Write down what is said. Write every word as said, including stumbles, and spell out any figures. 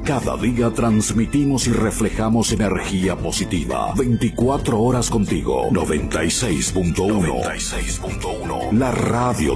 Cada día transmitimos y reflejamos energía positiva. veinticuatro horas contigo. noventa y seis punto uno. La radio